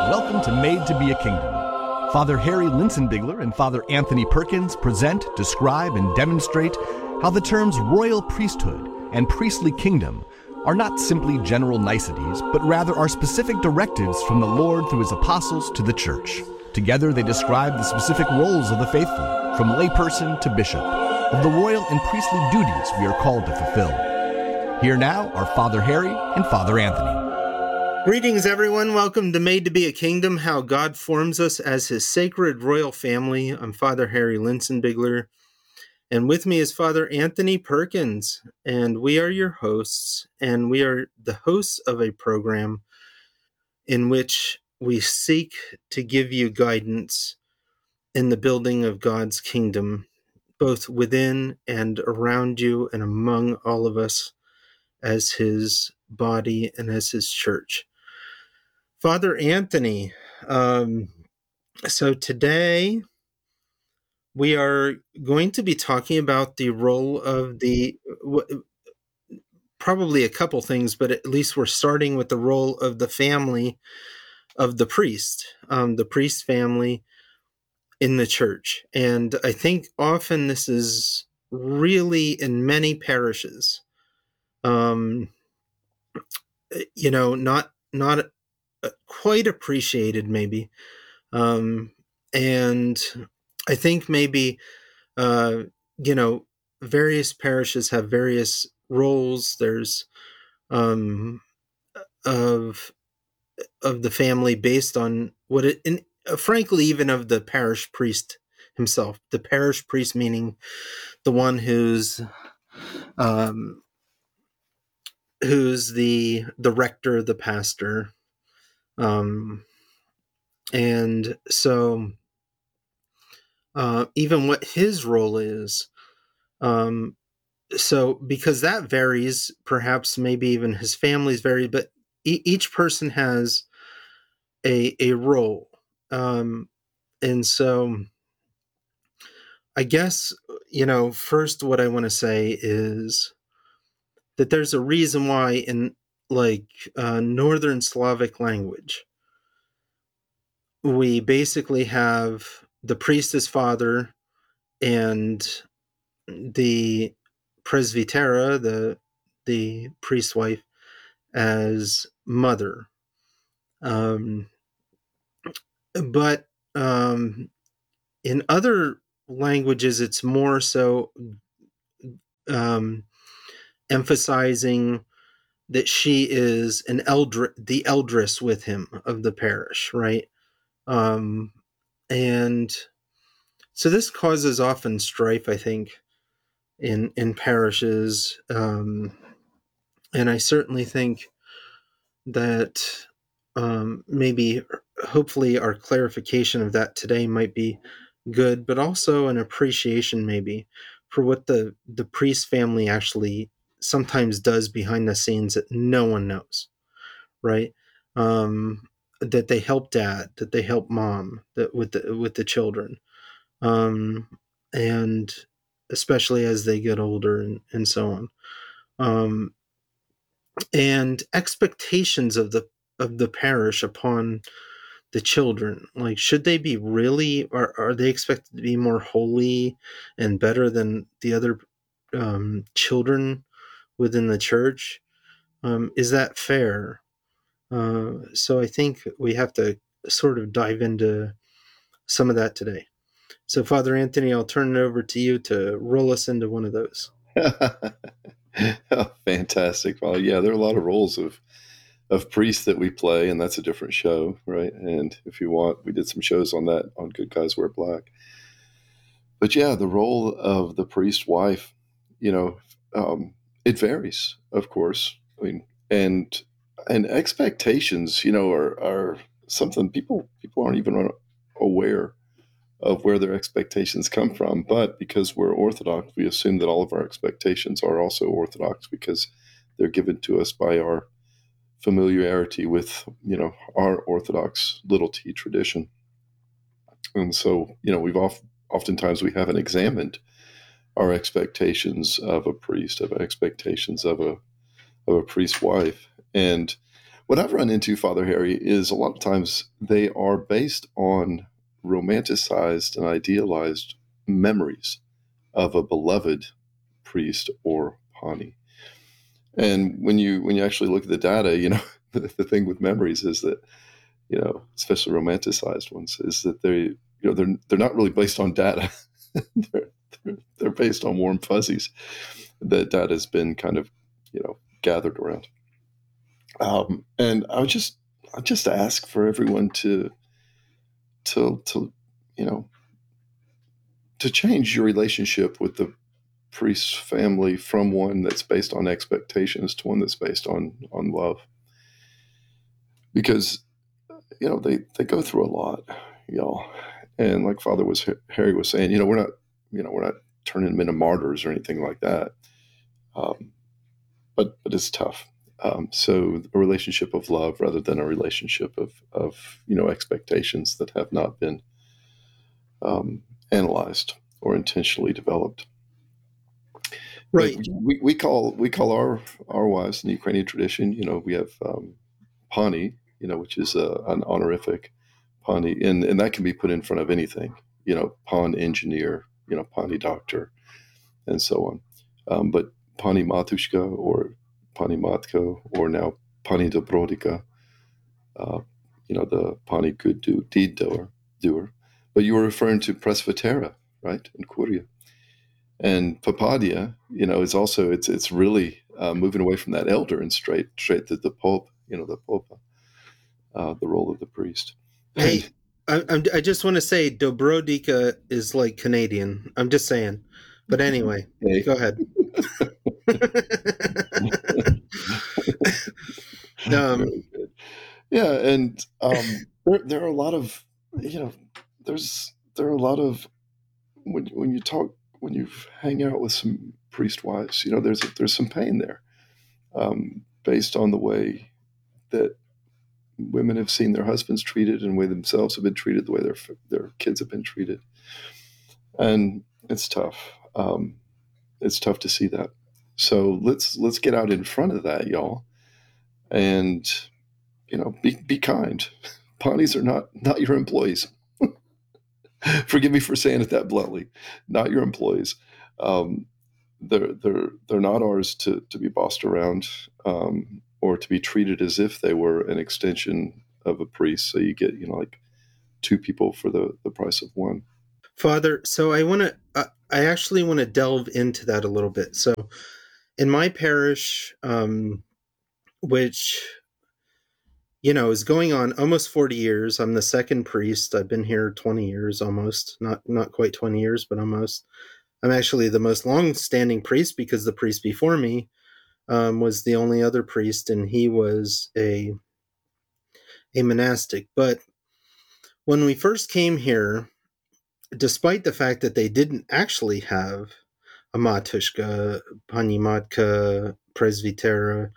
welcome to Made to be a Kingdom. Father Harry Linsenbigler and Father Anthony Perkins present, describe, and demonstrate how the terms royal priesthood and priestly kingdom are not simply general niceties, but rather are specific directives from the Lord through his apostles to the church. Together they describe the specific roles of the faithful, from layperson to bishop, of the royal and priestly duties we are called to fulfill. Here now are Father Harry and Father Anthony. Greetings, everyone. Welcome to Made to be a Kingdom, how God forms us as his sacred royal family. I'm Father Harry Linsenbigler, and with me is Father Anthony Perkins, and we are your hosts, and we are the hosts of a program in which we seek to give you guidance in the building of God's kingdom, both within and around you and among all of us as his body and as his church. Father Anthony, so today we are going to be talking about the role of probably a couple things, but at least we're starting with the role of the family of the priest family in the church. And I think often this is really in many parishes, not quite appreciated maybe. And I think maybe, various parishes have various roles. There's of the family based on what it, and frankly, even of the parish priest himself. The parish priest meaning the one who's the rector, the pastor, and so even what his role is. So because that varies, perhaps maybe even his families vary, but each person has a role. And so I guess, first what I want to say is that there's a reason why in Northern Slavic language, we basically have the priest as father and the presbytera, the priest's wife, as mother. But in other languages, it's more so emphasizing that she is the eldress with him of the parish, right? And so this causes often strife, I think, in parishes. And I certainly think that hopefully our clarification of that today might be good, but also an appreciation maybe for what the priest family actually sometimes does behind the scenes that no one knows, right? That they help dad, that they help mom, that with the children, and especially as they get older and so on, and expectations of the parish upon the children. Like, should they be really, are they expected to be more holy and better than the other children within the church? Is that fair? So I think we have to sort of dive into some of that today. So Father Anthony, I'll turn it over to you to roll us into one of those. Oh, fantastic. Well, yeah, there are a lot of roles of priests that we play, and that's a different show, right? And if you want, we did some shows on that on Good Guys Wear Black. But yeah, the role of the priest wife, it varies, of course. I mean, and expectations, are something people aren't even aware of where their expectations come from. But because we're Orthodox, we assume that all of our expectations are also Orthodox because they're given to us by our familiarity with, our Orthodox little T tradition. And so, oftentimes we haven't examined our expectations of a priest, of expectations of a priest's wife. And what I've run into, Father Harry, is a lot of times they are based on romanticized and idealized memories of a beloved priest or Pani. And when you actually look at the data, the thing with memories is that, especially romanticized ones, is that they're not really based on data. they're based on warm fuzzies that data has been kind of, gathered around. And I just ask for everyone to change your relationship with the priest's family from one that's based on expectations to one that's based on love, because they go through a lot, y'all. And like Harry was saying, we're not turning them into martyrs or anything like that. But it's tough. So a relationship of love rather than a relationship of expectations that have not been analyzed or intentionally developed. Right. But we call our wives in the Ukrainian tradition. We have Pani, which is an honorific Pani, and that can be put in front of anything. Pan engineer, Pani doctor, and so on. But Pani Matushka or Pani Matko or now Pani Dobrodika, the Pani good deed doer. But you were referring to Presbytera, right, in Kuria. And Papadia, is also, it's really moving away from that elder and straight to the Pope, the Popa, the role of the priest. Hey, I just want to say Dobrodika is like Canadian. I'm just saying. But anyway, Hey. Go ahead. Yeah, and there are a lot of, there are a lot of, when you hang out with some priest wives, there's some pain there, based on the way that women have seen their husbands treated and the way themselves have been treated, the way their kids have been treated, and it's tough. It's tough to see that. So let's get out in front of that, y'all, and be kind. Panis are not your employees. Forgive me for saying it that bluntly. Not your employees. They're not ours to be bossed around, or to be treated as if they were an extension of a priest. So you get like two people for the price of one. Father, so I actually want to delve into that a little bit. So in my parish, which is going on almost 40 years. I'm the second priest. I've been here 20 years almost. Not quite 20 years, but almost. I'm actually the most long-standing priest because the priest before me was the only other priest, and he was a monastic. But when we first came here, despite the fact that they didn't actually have a Matushka, Pani Matka, Presbytera,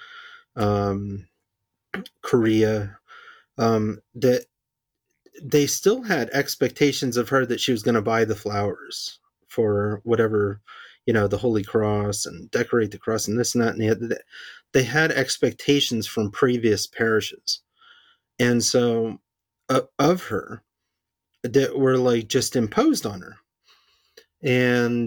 Korea, that they still had expectations of her that she was going to buy the flowers for whatever, the Holy Cross and decorate the cross and this and that and the other. They had expectations from previous parishes. And so of her that were like just imposed on her. And,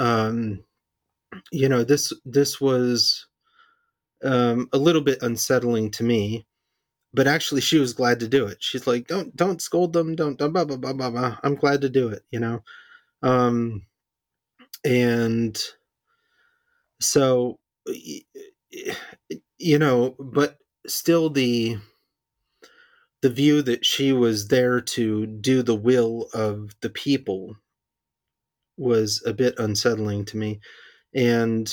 this was a little bit unsettling to me. But actually, she was glad to do it. She's like, don't scold them. Don't blah, blah, blah, blah, blah. I'm glad to do it, And so, but still the view that she was there to do the will of the people was a bit unsettling to me. And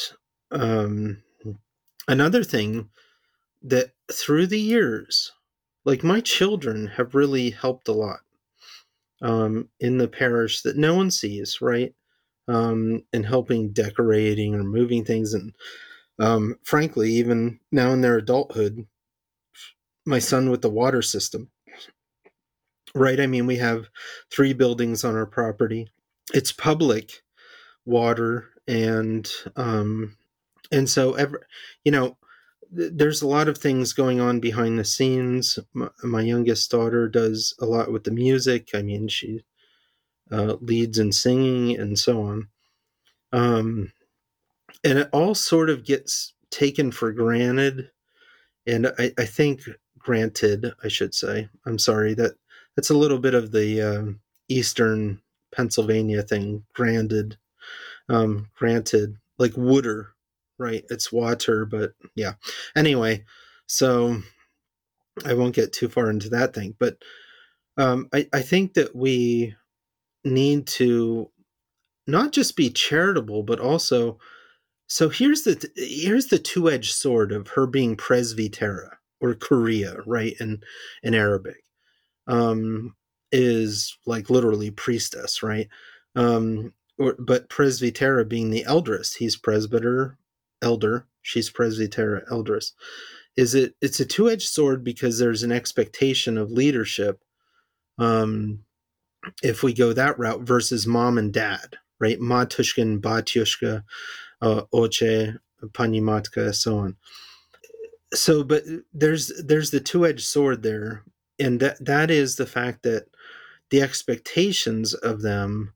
another thing that through the years, like my children have really helped a lot in the parish that no one sees, right? In helping decorating or moving things. And frankly, even now in their adulthood, my son with the water system, right? I mean, we have 3 buildings on our property. It's public water. And so, there's a lot of things going on behind the scenes. My youngest daughter does a lot with the music. I mean, she leads in singing and so on. And it all sort of gets taken for granted. And I think granted, I should say. I'm sorry, that's a little bit of the Eastern Pennsylvania thing. Granted, like water, right? It's water, but yeah. Anyway, so I won't get too far into that thing. But I think that we need to not just be charitable, but also. So here's the two-edged sword of her being presbytera or Korea, right? In Arabic, is like literally priestess, right? But presbytera being the eldress, he's presbyter, elder. She's presbytera, eldress. It's a two-edged sword because there's an expectation of leadership. If we go that route versus mom and dad, right? Matushka and batyushka, oche, pani matka, so on. So, but there's the two-edged sword there, and that is the fact that the expectations of them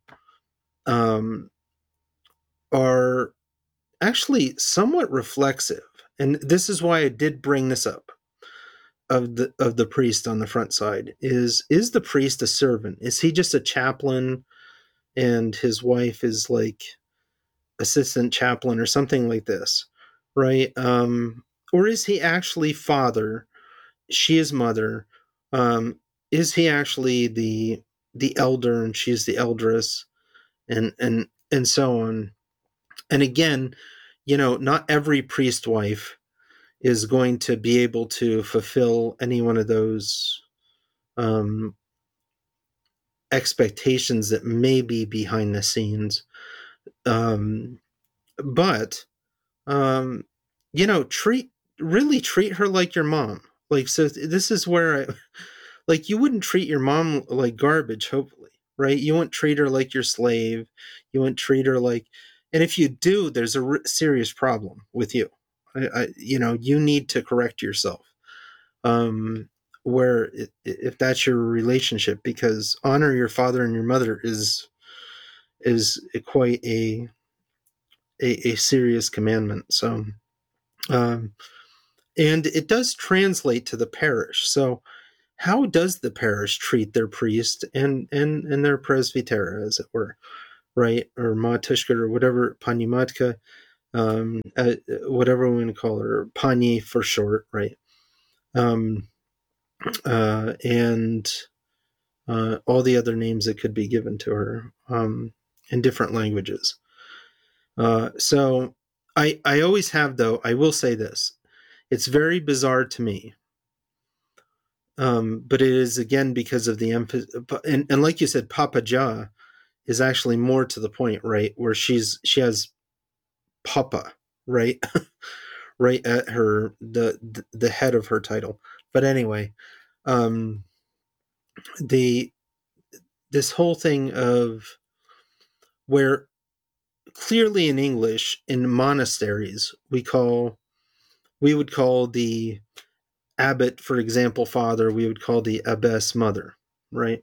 are actually somewhat reflexive, and this is why I did bring this up of the priest on the front side. Is the priest a servant? Is he just a chaplain, and his wife is like assistant chaplain or something like this, right? Or is he actually father? She is mother. Is he actually the elder and she's the eldress, and so on? And again, not every priest wife is going to be able to fulfill any one of those expectations that may be behind the scenes. But treat her like your mom. Like, so this is where like, you wouldn't treat your mom like garbage, hopefully, right? You wouldn't treat her like your slave. You wouldn't treat her like, and if you do, there's a serious problem with you. You need to correct yourself. Where if that's your relationship, because honor your father and your mother is quite a serious commandment. So, and it does translate to the parish. So, how does the parish treat their priest and their presbytera, as it were, right? Or matushka or whatever, pani matka, whatever we want to call her, pani for short, right? And all the other names that could be given to her in different languages. So I always have, though, I will say this. It's very bizarre to me. But it is, again, because of the emphasis. And like you said, Papa Ja is actually more to the point, right? Where she has Papa, right? Right at her, the head of her title. But anyway, this whole thing of where clearly in English, in monasteries, we would call the abbot, for example, father, we would call the abbess mother, right?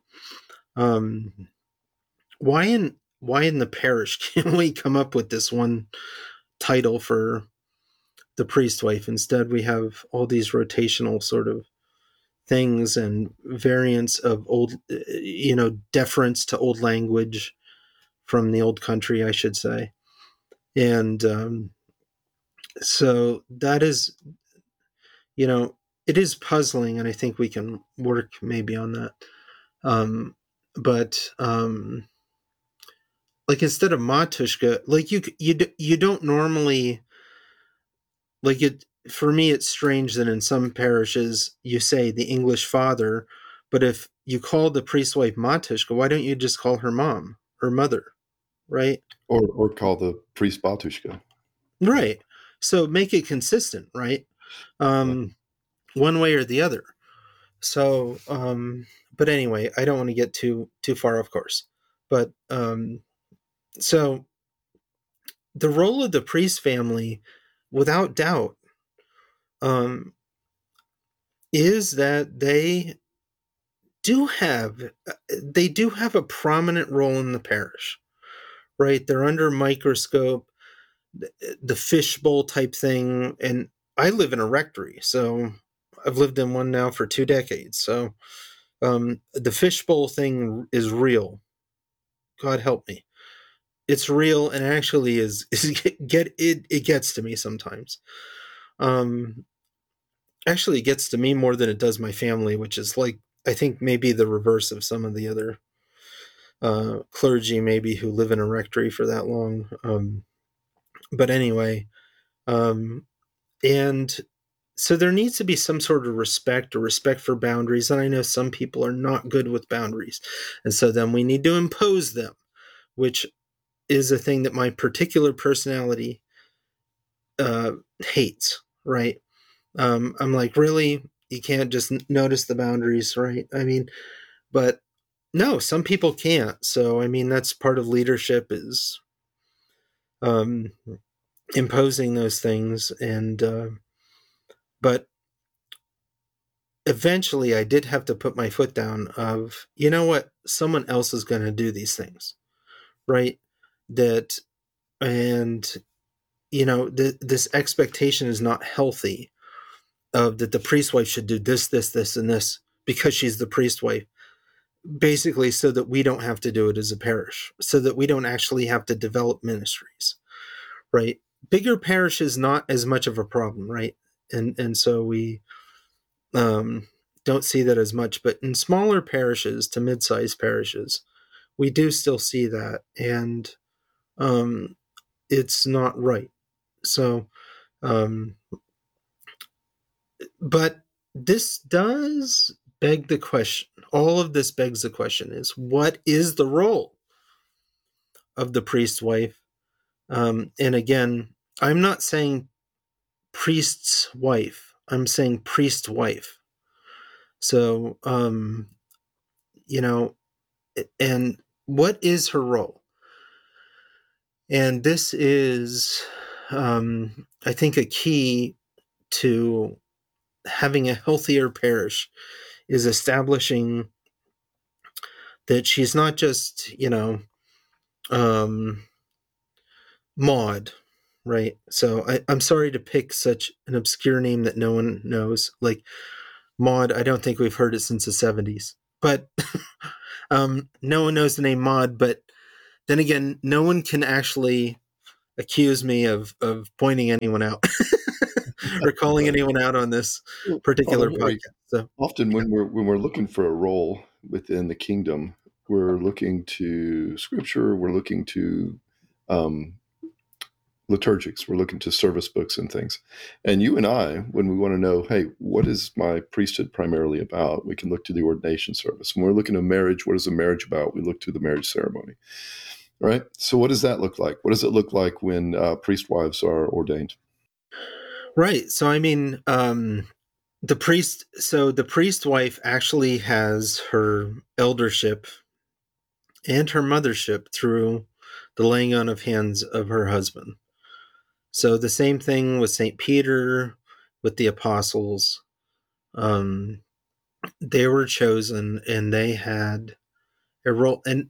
Why in the parish can't we come up with this one title for the priest wife? Instead, we have all these rotational sort of things and variants of old, deference to old language from the old country, I should say. And so that is, it is puzzling, and I think we can work maybe on that. But like, instead of matushka, like you don't normally, like, it. For me, it's strange that in some parishes you say the English father, but if you call the priest wife matushka, why don't you just call her mom or mother, right? Or call the priest batushka. Right. So make it consistent, right? One way or the other. So, but anyway, I don't want to get too far off course. But so the role of the priest family, without doubt, is that they do have a prominent role in the parish, right? They're under a microscope, the fishbowl type thing. And I live in a rectory, so I've lived in one now for 2 decades. So the fishbowl thing is real. God help me. It's real, and actually it gets to me sometimes. Actually, it gets to me more than it does my family, which is like, I think maybe the reverse of some of the other clergy maybe who live in a rectory for that long. But anyway, and so there needs to be some sort of respect for boundaries. And I know some people are not good with boundaries. And so then we need to impose them, which is a thing that my particular personality hates, right? I'm like, really? You can't just notice the boundaries, right? I mean, but no, some people can't. So, I mean, that's part of leadership is um, imposing those things. And, but eventually I did have to put my foot down of, you know what, someone else is going to do these things, right? That, and, this expectation is not healthy of that the priest wife should do this, this, this, and this because she's the priest wife. Basically, so that we don't have to do it as a parish, so that we don't actually have to develop ministries, right? Bigger parish is not as much of a problem, right? And so we don't see that as much, but in smaller parishes to mid-sized parishes, we do still see that, and it's not right. So, but this does beg the question. All of this begs the question: is what is the role of the priest's wife? And again, I'm not saying priest's wife. I'm saying priest wife. So, and what is her role? And this is, I think, a key to having a healthier parish is establishing that she's not just, Maud, right? So I'm sorry to pick such an obscure name that no one knows. Like Maud, I don't think we've heard it since the 70s. But no one knows the name Maud. But then again, no one can actually accuse me of pointing anyone out or calling anyone out on this particular Father Harry, podcast. So often when we're looking for a role within the kingdom, we're looking to Scripture, we're looking to um, liturgics, we're looking to service books and things. And you and I, when we want to know, hey, what is my priesthood primarily about? We can look to the ordination service. When we're looking at marriage, what is a marriage about? We look to the marriage ceremony. Right? So what does that look like? What does it look like when priest wives are ordained? right. So I mean, the priest wife actually has her eldership and her mothership through the laying on of hands of her husband. So the same thing with St. Peter, with the apostles. They were chosen and they had a role. And,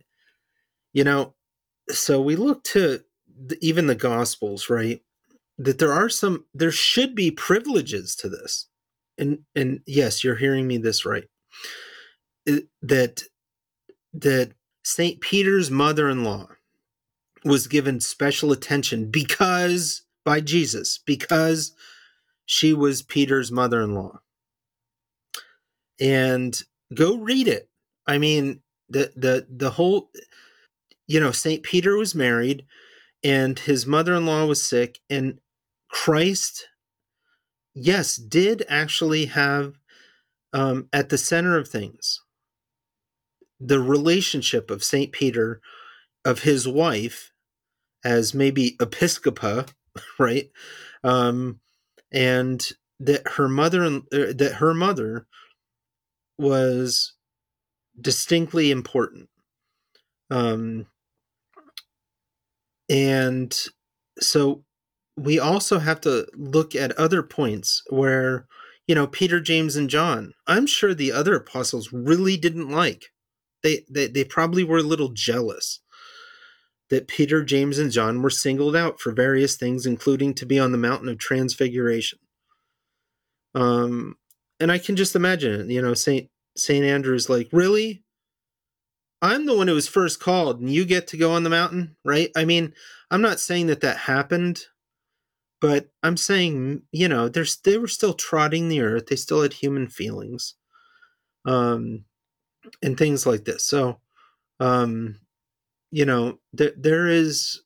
so we look to even the Gospels, right? That there should be privileges to this. And yes, you're hearing me this right. That St. Peter's mother-in-law was given special attention by Jesus, because she was Peter's mother-in-law. And go read it. I mean, the whole, St. Peter was married and his mother-in-law was sick, and Christ, yes, did actually have at the center of things the relationship of St. Peter, of his wife as maybe episcopa, right? And that her mother was distinctly important. And so we also have to look at other points where, Peter, James, and John, I'm sure the other apostles really didn't like. They probably were a little jealous that Peter, James, and John were singled out for various things, including to be on the mountain of transfiguration. And I can just imagine it, Saint Andrew's like, really? I'm the one who was first called, and you get to go on the mountain, right? I mean, I'm not saying that happened, but I'm saying, they were still trotting the earth. They still had human feelings, and things like this. So, there is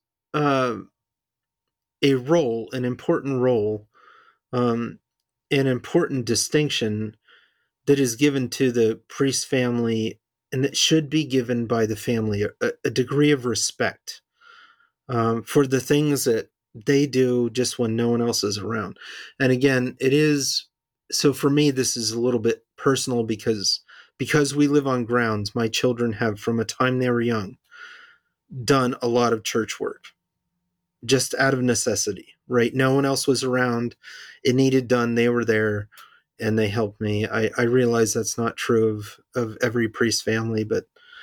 a role, an important role, an important distinction that is given to the priest family, and that should be given by the family a degree of respect for the things that they do just when no one else is around. And again, it is so for me. This is a little bit personal because we live on grounds. My children have, from a time they were young, done a lot of church work just out of necessity. Right? No one else was around. It needed done. They were there, and they helped me. I realize that's not true of every priest family, but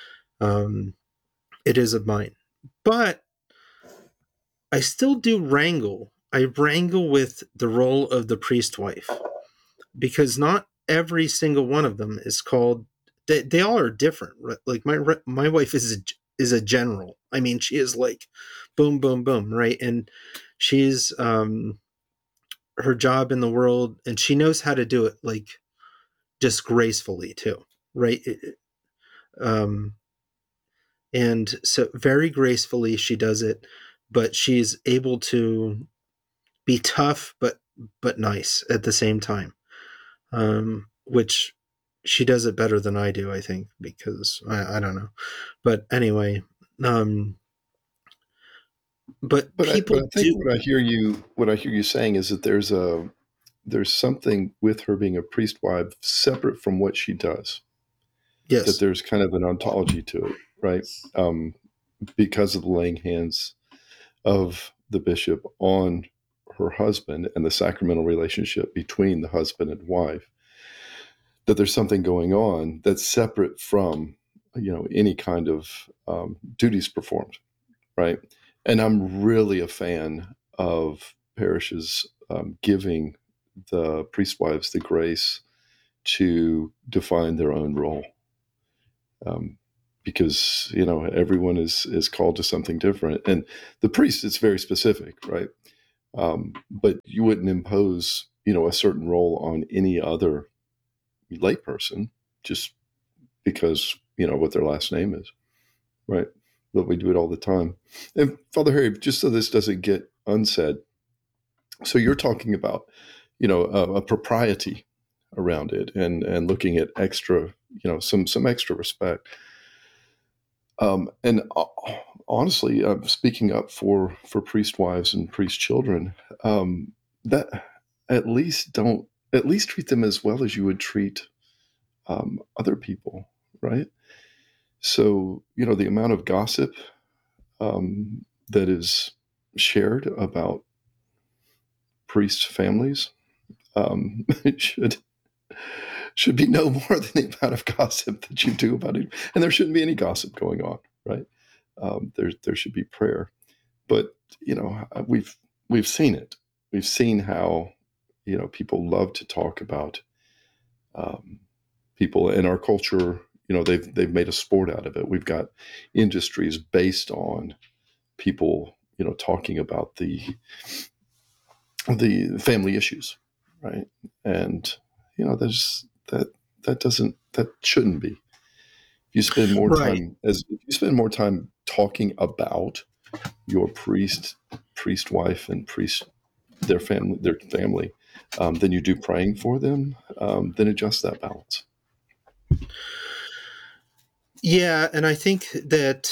it is of mine. But I still do wrangle. I wrangle with the role of the priest wife, because not every single one of them is called. They all are different. Right? Like my wife is a general. I mean, she is like boom, boom, boom, right? And she's her job in the world, and she knows how to do it like just gracefully too, right? And so very gracefully she does it, but she's able to be tough but nice at the same time, which she does it better than I do, I think, because I don't know, but anyway, but But people I think do. what I hear you saying is that there's something with her being a priest wife separate from what she does. That Yes. there's kind of an ontology to it, right? Because of the laying hands of the bishop on her husband and the sacramental relationship between the husband and wife, that there's something going on that's separate from any kind of duties performed, right? And I'm really a fan of parishes giving the priest wives the grace to define their own role, because everyone is called to something different, and the priest is very specific, right? But you wouldn't impose a certain role on any other layperson just because what their last name is, right? But we do it all the time. And Father Harry, just so this doesn't get unsaid, so you're talking about a propriety around it, and looking at extra, some extra respect. And honestly, speaking up for priest wives and priest children, that at least treat them as well as you would treat other people, right? So the amount of gossip that is shared about priest families it should be no more than the amount of gossip that you do about it, and there shouldn't be any gossip going on, right? There should be prayer, but we've seen it. We've seen how people love to talk about people in our culture. They've made a sport out of it. We've got industries based on people talking about the family issues, right? And there's that shouldn't be. If you spend more Right. time talking about your priest wife and their family, than you do praying for them, then adjust that balance. Yeah, and I think that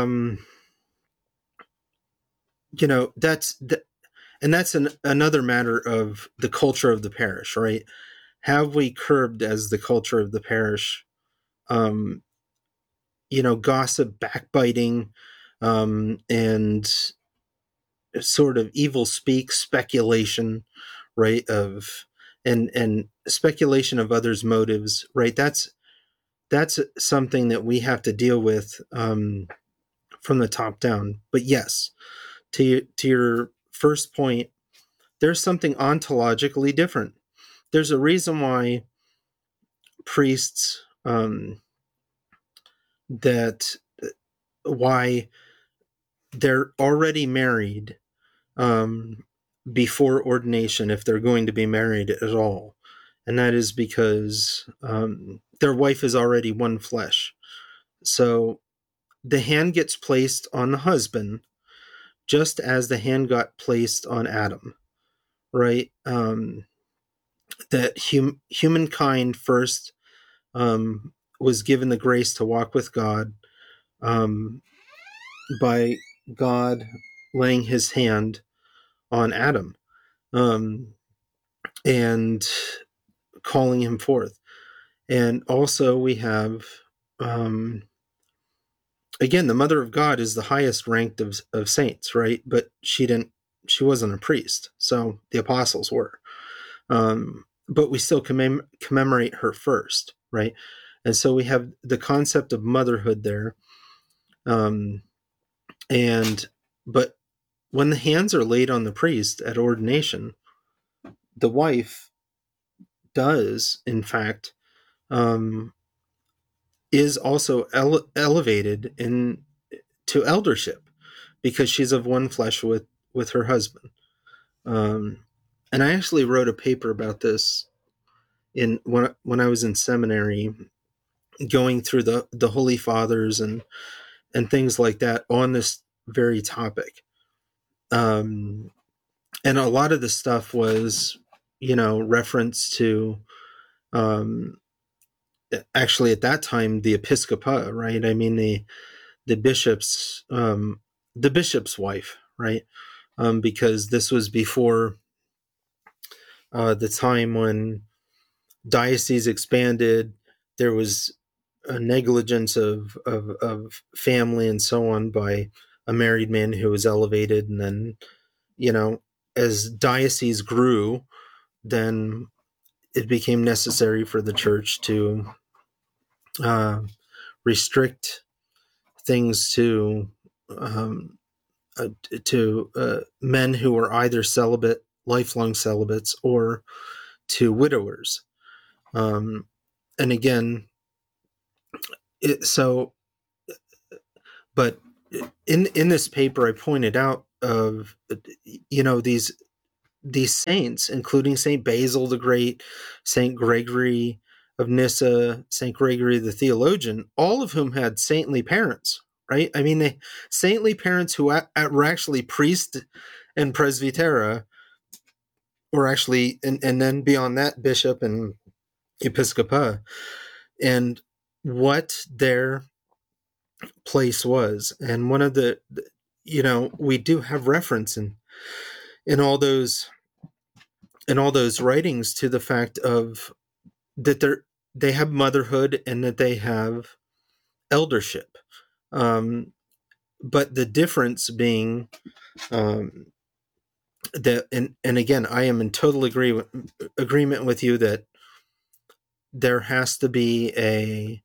that's another matter of the culture of the parish, right? Have we curbed, as the culture of the parish, um, gossip, backbiting, and sort of evil speculation, right, of and speculation of others' motives, right? That's something that we have to deal with from the top down. But yes, to your first point, there's something ontologically different. There's a reason why priests that why they're already married before ordination, if they're going to be married at all, and that is because their wife is already one flesh. So the hand gets placed on the husband just as the hand got placed on Adam, right? That humankind first was given the grace to walk with God by God laying his hand on Adam and calling him forth. And also we have, again, the Mother of God is the highest ranked of saints, right? But she wasn't a priest. So the apostles were. But we still commemorate her first, right? And so we have the concept of motherhood there. But when the hands are laid on the priest at ordination, the wife does, in fact, is also elevated to eldership because she's of one flesh with her husband. And I actually wrote a paper about this when I was in seminary, going through the Holy Fathers and things like that on this very topic. And a lot of the stuff was, reference to, actually at that time, the episcopa, right? I mean, the bishop's wife, right? Because this was before the time when dioceses expanded. There was a negligence of family and so on by a married man who was elevated, and then as dioceses grew, then it became necessary for the church to restrict things to men who were either lifelong celibates, or to widowers. And again, but in this paper, I pointed out of these saints, including Saint Basil the Great, Saint Gregory of Nyssa, Saint Gregory the theologian, all of whom had saintly parents, right? I mean, saintly parents who were actually priests and presbytera, or actually, and then beyond that, bishop and episcopa, and what their place was. And one of the we do have reference in all those writings to the fact of that they have motherhood and that they have eldership, but the difference being that, and again, I am in total agreement with you that there has to be a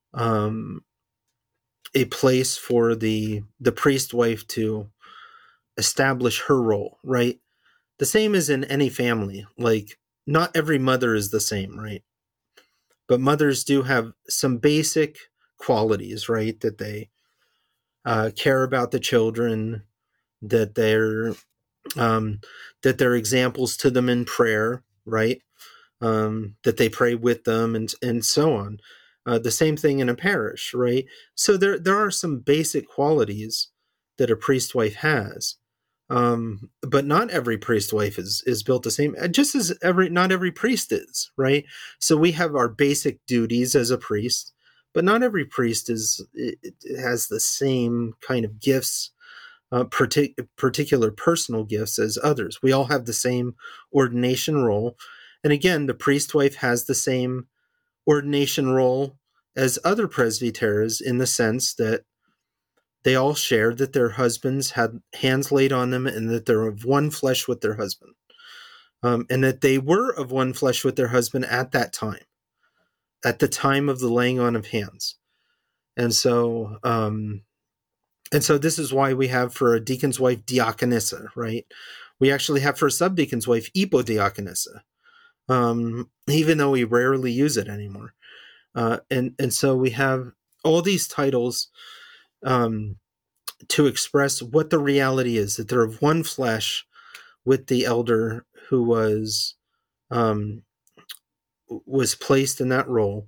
place for the priest wife to establish her role, right? The same as in any family. Like, not every mother is the same, right? But mothers do have some basic qualities, right? That they care about the children, that they're examples to them in prayer, right? That they pray with them, and so on. The same thing in a parish, right? So there are some basic qualities that a priest wife has. But not every priest wife is built the same, just as not every priest is, right? So we have our basic duties as a priest, but not every priest has the same kind of gifts, particular personal gifts as others. We all have the same ordination role. And again, the priest wife has the same ordination role as other presbyteras, in the sense that They all share that their husbands had hands laid on them and that they're of one flesh with their husband. And that they were of one flesh with their husband at that time, at the time of the laying on of hands. And so this is why we have for a deacon's wife, diaconissa, right? We actually have for a subdeacon's wife, ipodiaconissa, even though we rarely use it anymore. And so we have all these titles to express what the reality is, that they're of one flesh with the elder who was placed in that role,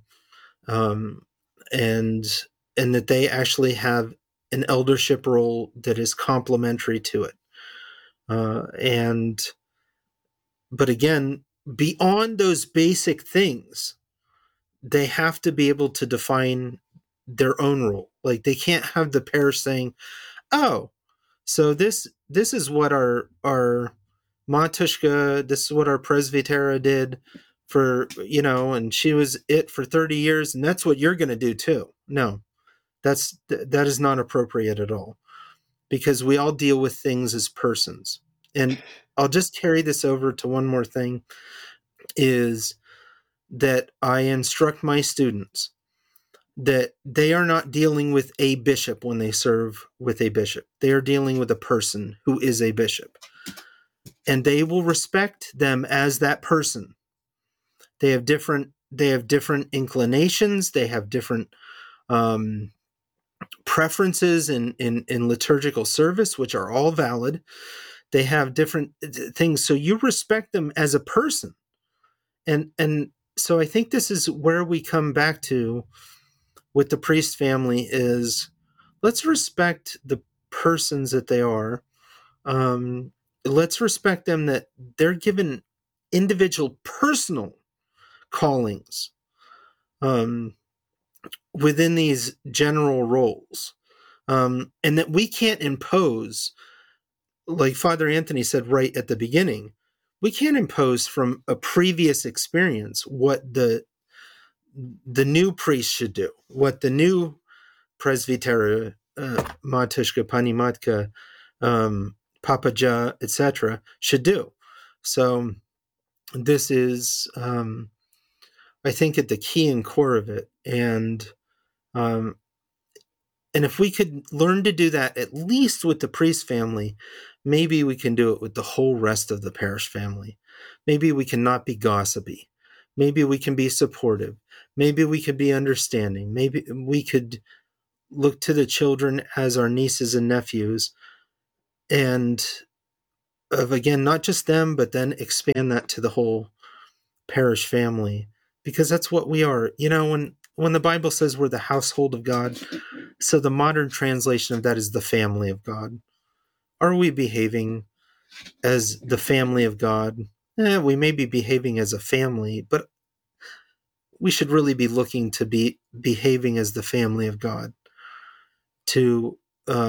and that they actually have an eldership role that is complementary to it. But again, beyond those basic things, they have to be able to define their own role. Like, they can't have the parish saying, "Oh, so this is what our Matushka, this is what our presbytera did for, and she was it for 30 years, and that's what you're going to do too." No, that is not appropriate at all, because we all deal with things as persons. And I'll just carry this over to one more thing, is that I instruct my students that they are not dealing with a bishop when they serve with a bishop. They are dealing with a person who is a bishop. And they will respect them as that person. They have different inclinations. They have different preferences in liturgical service, which are all valid. They have different things. So you respect them as a person. And so I think this is where we come back to with the priest family, is let's respect the persons that they are. Let's respect them, that they're given individual personal callings within these general roles, and that we can't impose, like Father Anthony said right at the beginning, we can't impose from a previous experience what the new priest should do, what the new presbytera, Matushka, Panimatka, Papaja, etc., should do. So this is, I think, at the key and core of it. And if we could learn to do that, at least with the priest family, maybe we can do it with the whole rest of the parish family. Maybe we can not be gossipy. Maybe we can be supportive. Maybe we could be understanding. Maybe we could look to the children as our nieces and nephews, and again, not just them, but then expand that to the whole parish family, because that's what we are. When the Bible says we're the household of God, so the modern translation of that is the family of God. Are we behaving as the family of God? We may be behaving as a family, but we should really be looking to be behaving as the family of God, to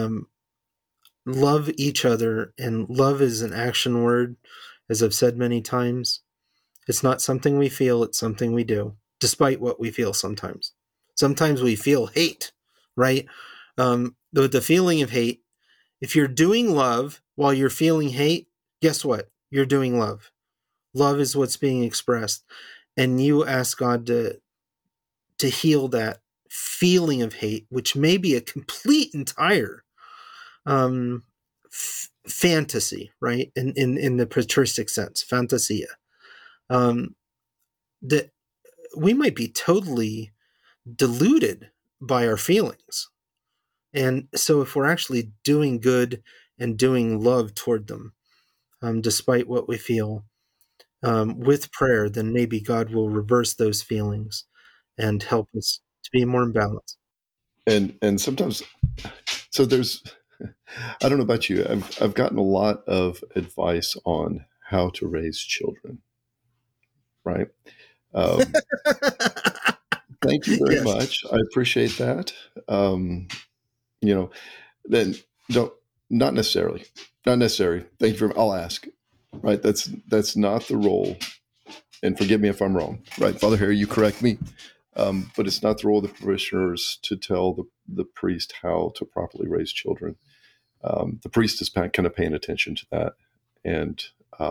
love each other. And love is an action word, as I've said many times. It's not something we feel, it's something we do, despite what we feel sometimes. Sometimes we feel hate, right? The feeling of hate, if you're doing love while you're feeling hate, guess what? You're doing love. Love is what's being expressed. And you ask God to heal that feeling of hate, which may be a complete, entire fantasy, right? In the patristic sense, fantasia. That we might be totally deluded by our feelings. And so if we're actually doing good and doing love toward them, despite what we feel, with prayer, then maybe God will reverse those feelings and help us to be more in balance. And sometimes, so there's, I don't know about you, I've gotten a lot of advice on how to raise children, right? Thank you very much. I appreciate that. Then not necessary. Thank you I'll ask, right? That's not the role. And forgive me if I'm wrong, right? Father Harry, you correct me. But it's not the role of the parishioners to tell the priest how to properly raise children. The priest is kind of paying attention to that. And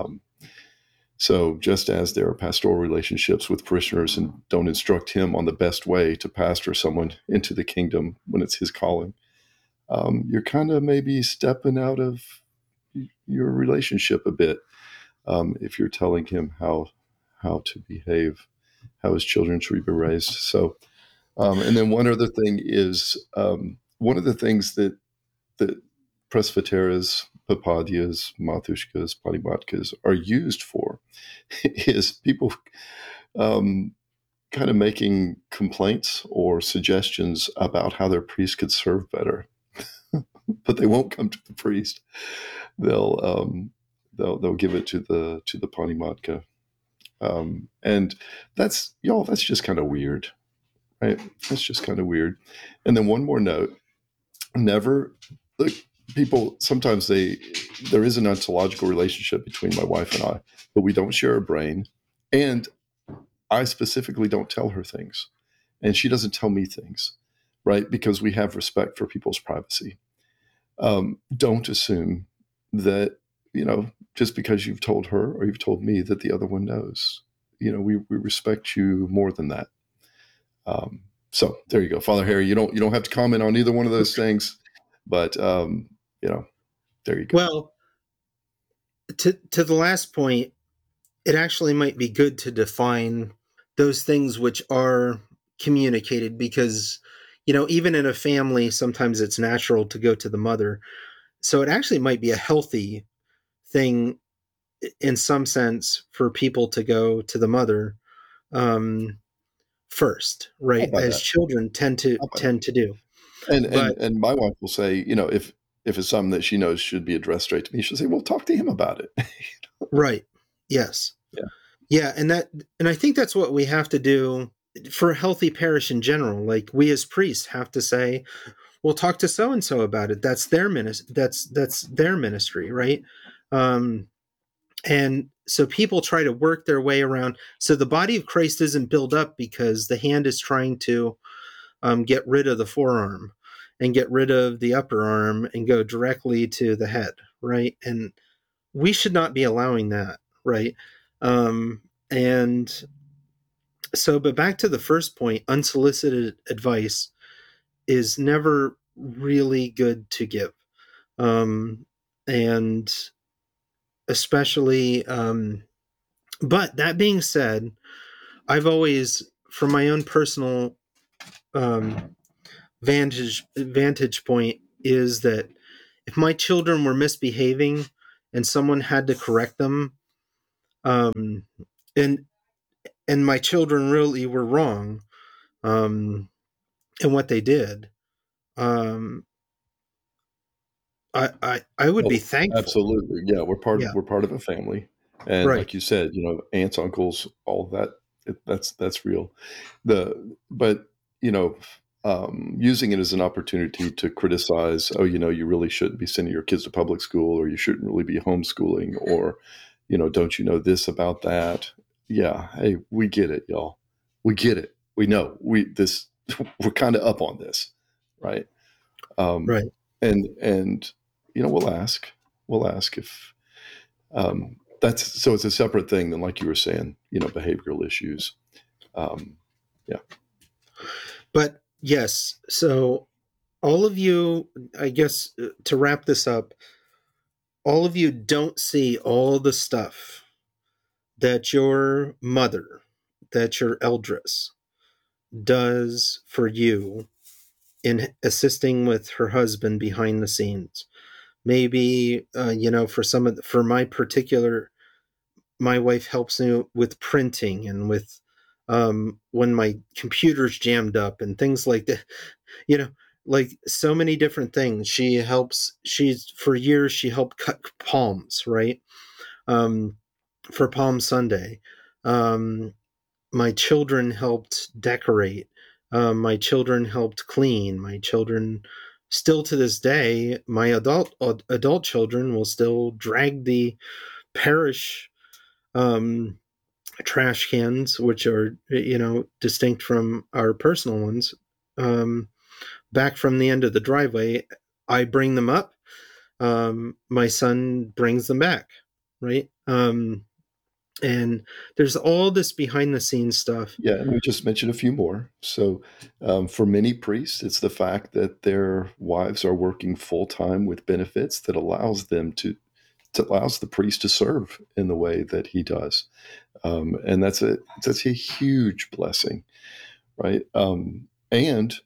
so just as there are pastoral relationships with parishioners and don't instruct him on the best way to pastor someone into the kingdom when it's his calling, you're kind of maybe stepping out of your relationship a bit if you're telling him how to behave, how his children should be raised. So, and then one other thing is one of the things that presbyteras, papadias, matushkas, palimatkas are used for is people kind of making complaints or suggestions about how their priest could serve better, but they won't come to the priest. They'll give it to the palimatka, and that's just kind of weird, right? That's just kind of weird. And then one more note: never look. People sometimes there is an ontological relationship between my wife and I, but we don't share a brain, and I specifically don't tell her things, and she doesn't tell me things, right? Because we have respect for people's privacy. Don't assume that just because you've told her or you've told me that the other one knows. We respect you more than that. So there you go, Father Harry. You don't have to comment on either one of those things, but there you go. Well, to the last point, it actually might be good to define those things which are communicated, because even in a family, sometimes it's natural to go to the mother. So it actually might be a healthy thing in some sense for people to go to the mother first, right? As that? Children tend to do. And my wife will say, if it's something that she knows should be addressed straight to me, she'll say, well, talk to him about it. Right. Yes. Yeah. And I think that's what we have to do for a healthy parish in general. Like, we as priests have to say, well, talk to so-and-so about it. That's their ministry. Right. And so people try to work their way around. So the body of Christ isn't built up because the hand is trying to get rid of the forearm and get rid of the upper arm and go directly to the head, right? And we should not be allowing that, right? And so, but back to the first point, unsolicited advice is never really good to give. And especially, but that being said, I've always, from my own personal vantage point, is that if my children were misbehaving and someone had to correct them, and my children really were wrong in what they did, I would be thankful. Absolutely, yeah. We're part of a family, and right. Like you said, aunts, uncles, all of that. That's real. Using it as an opportunity to criticize, you really shouldn't be sending your kids to public school, or you shouldn't really be homeschooling, or, don't you know this about that? Yeah. Hey, we get it, y'all. We get it. We know we're kind of up on this. Right. Right. And, we'll ask if, so it's a separate thing than, like you were saying, behavioral issues. Yeah. But yes, so all of you, I guess, to wrap this up, all of you don't see all the stuff that your mother, that your eldress does for you in assisting with her husband behind the scenes. Maybe, for my wife helps me with printing and with when my computer's jammed up and things like that, like so many different things. For years, she helped cut palms, right? For Palm Sunday. My children helped decorate. My children helped clean. My children, still to this day, my adult children will still drag the parish trash cans, which are, distinct from our personal ones, back from the end of the driveway. I bring them up. My son brings them back, right? And there's all this behind the scenes stuff. Yeah, and we just mentioned a few more. So for many priests, it's the fact that their wives are working full time with benefits that allows them allows the priest to serve in the way that he does, and that's a huge blessing, right? It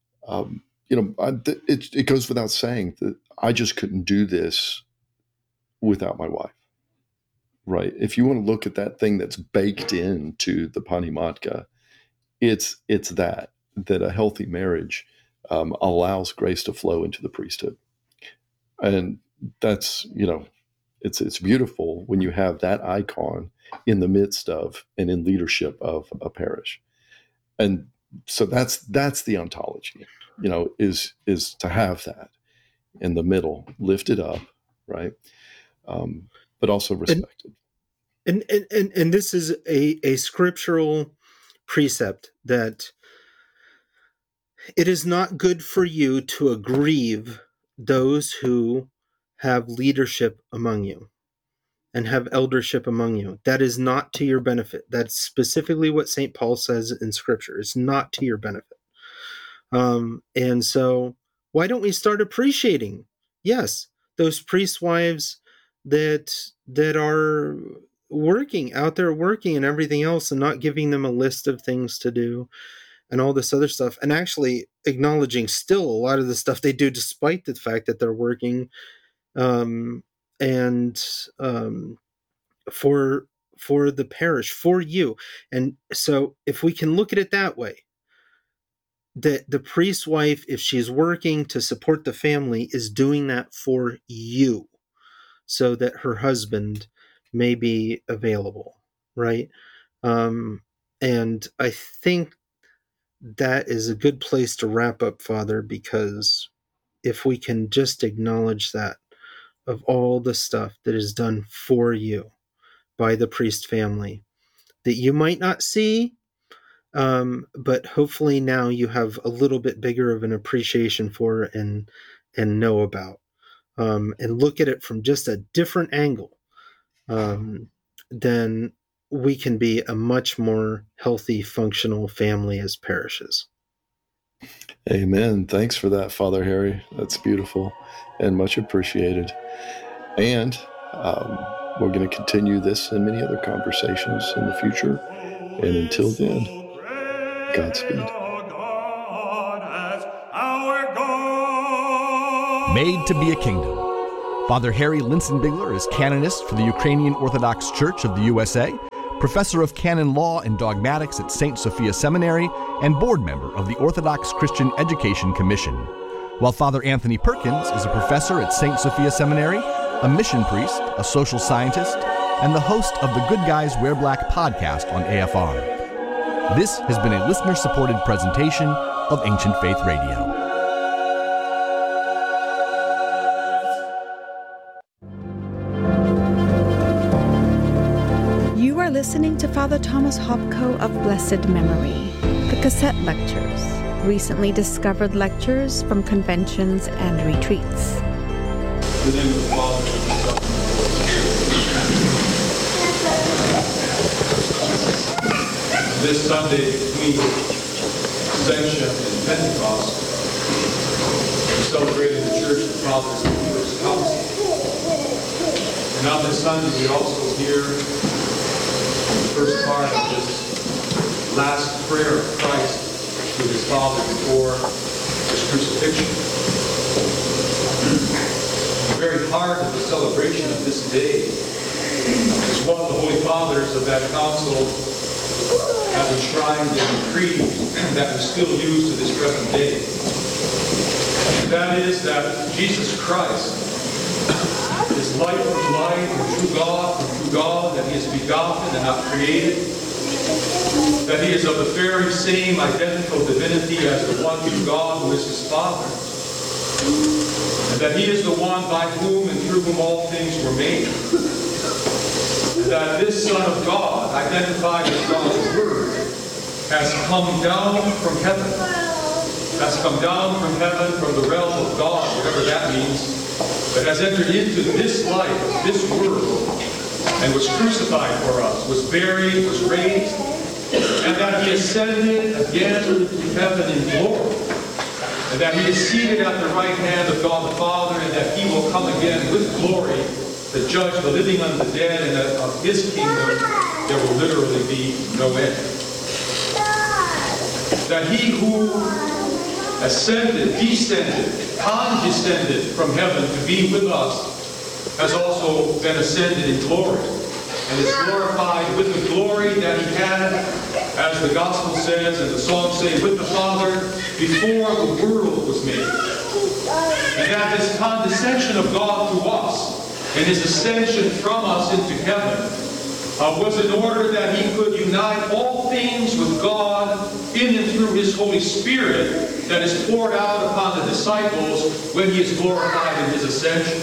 goes without saying that I just couldn't do this without my wife. Right. If you want to look at that thing that's baked into the Panimatka, it's that a healthy marriage allows grace to flow into the priesthood. And that's, it's beautiful when you have that icon in the midst of and in leadership of a parish. And so that's the ontology, is to have that in the middle, lifted up, right? But also respected. And this is a scriptural precept that it is not good for you to aggrieve those who have leadership among you and have eldership among you. That is not to your benefit. That's specifically what St. Paul says in Scripture. It's not to your benefit. And so why don't we start appreciating, yes, those priest wives that are out there working and everything else, and not giving them a list of things to do and all this other stuff, and actually acknowledging still a lot of the stuff they do despite the fact that they're working, for the parish, for you. And so if we can look at it that way, that the priest's wife, if she's working to support the family, is doing that for you so that her husband may be available, right? And I think that is a good place to wrap up, Father, because if we can just acknowledge that of all the stuff that is done for you by the priest family that you might not see, but hopefully now you have a little bit bigger of an appreciation for and know about, and look at it from just a different angle, then we can be a much more healthy, functional family as parishes. Amen. Thanks for that, Father Harry. That's beautiful and much appreciated. And we're going to continue this and many other conversations in the future. And until then, Godspeed. Made to be a Kingdom. Father Harry Linsenbigler is canonist for the Ukrainian Orthodox Church of the USA, professor of canon law and dogmatics at St. Sophia Seminary, and board member of the Orthodox Christian Education Commission. While Father Anthony Perkins is a professor at St. Sophia Seminary, a mission priest, a social scientist, and the host of the Good Guys Wear Black podcast on AFR. This has been a listener-supported presentation of Ancient Faith Radio. You are listening to Father Thomas Hopko of blessed memory, the cassette lectures, recently discovered lectures from conventions and retreats. In the name of the Father, and the Son, and the Holy Spirit. This Sunday between Ascension and Pentecost, we celebrated the Church of Fathers of the First Council. And on this Sunday, we also hear the first part of this last prayer of Christ to his Father before his crucifixion. The very heart of the celebration of this day is one of the Holy Fathers of that council has enshrined in the creed that we still use to this present day. And that is that Jesus Christ is light from light and true God, that he is begotten and not created, that he is of the very same identical divinity as the one true God who is his Father, and that he is the one by whom and through whom all things were made, and that this Son of God, identified as God's Word, has come down from heaven. Has come down from heaven, from the realm of God, whatever that means, but has entered into this life, this world, and was crucified for us, was buried, was raised, and that he ascended again into heaven in glory, and that he is seated at the right hand of God the Father, and that he will come again with glory to judge the living and the dead, and that of his kingdom there will literally be no end. That he who ascended, descended, condescended from heaven to be with us has also been ascended in glory, and is glorified with the glory that he had, as the gospel says and the Psalms say, with the Father before the world was made. And that this condescension of God to us and his ascension from us into heaven was in order that he could unite all things with God in and through his Holy Spirit that is poured out upon the disciples when he is glorified in his ascension.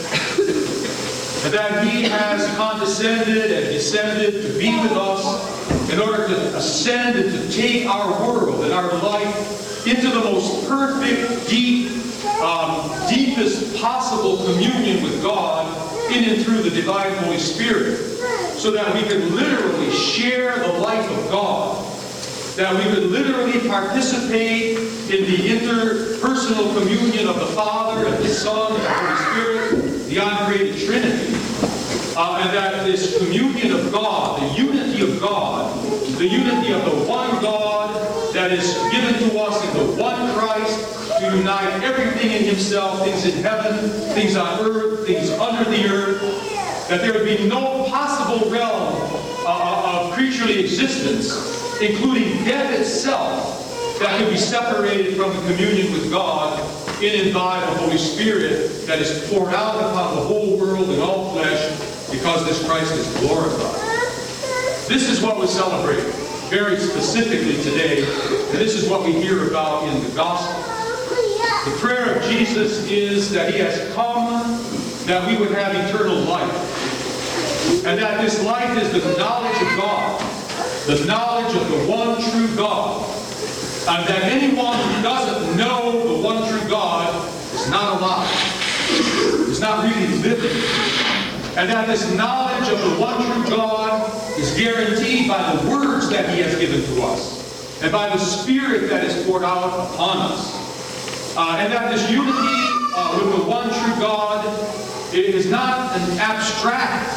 And that he has condescended and descended to be with us in order to ascend and to take our world and our life into the most perfect, deepest possible communion with God in and through the divine Holy Spirit, so that we could literally share the life of God, that we could literally participate in the interpersonal communion of the Father and the Son and the Holy Spirit, the uncreated Trinity, and that this communion of God, the unity of God, the unity of the one God that is given to us in the one Christ, to unite everything in himself, things in heaven, things on earth, things under the earth, that there would be no possible realm of creaturely existence, including death itself, that could be separated from the communion with God in and by the Holy Spirit that is poured out upon the whole world and all flesh because this Christ is glorified. This is what we celebrate very specifically today, and this is what we hear about in the gospel. The prayer of Jesus is that he has come that we would have eternal life, and that this life is the knowledge of God, the knowledge of the one true God, and that anyone who doesn't know the one true God is not alive, is not really living, and that this knowledge of the one true God is guaranteed by the words that he has given to us, and by the Spirit that is poured out upon us. And that this unity with the one true God is not an abstract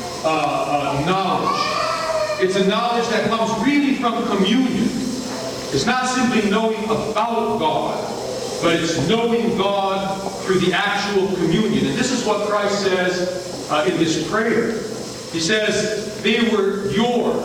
knowledge. It's a knowledge that comes really from communion. It's not simply knowing about God, but it's knowing God through the actual communion. And this is what Christ says in this prayer. He says, they were yours.